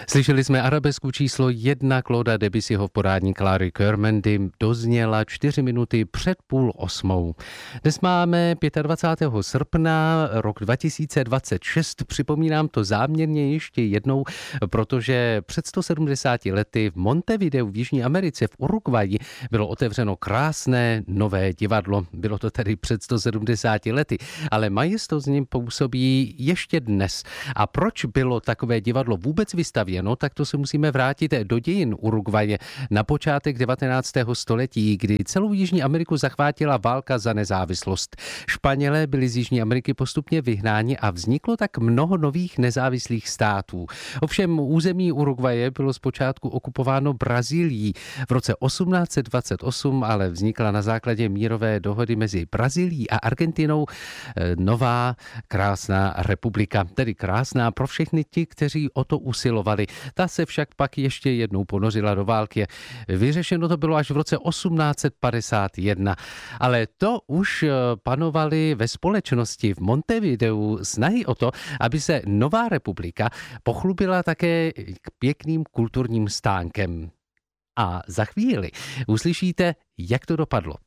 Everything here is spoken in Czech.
Slyšeli jsme arabesku číslo 1 Clauda Debussyho v podání Clary Kermendy. Dozněla 4 minuty před 7:30. Dnes máme 25. srpna, rok 2026. Připomínám to záměrně ještě jednou, protože před 170 lety v Montevideu v Jižní Americe v Uruguayi bylo otevřeno krásné nové divadlo. Bylo to tedy před 170 lety, ale majestozně působí ještě dnes. A proč bylo takové divadlo vůbec vystavěno, tak to se musíme vrátit do dějin Uruguaye na počátek 19. století, kdy celou Jižní Ameriku zachvátila válka za nezávislost. Španělé byli z Jižní Ameriky postupně vyhnáni a vzniklo tak mnoho nových nezávislých států. Ovšem území Uruguaye bylo zpočátku okupováno Brazílií. V roce 1828 ale vznikla na základě mírové dohody mezi Brazílií a Argentinou nová krásná republika, tedy krásná pro všechny ti, kteří o to usilovali. Ta se však pak ještě jednou ponořila do války. Vyřešeno to bylo až v roce 1851. Ale to už panovaly ve společnosti v Montevideu snahy o to, aby se nová republika pochlubila také pěkným kulturním stánkem. A za chvíli uslyšíte, jak to dopadlo.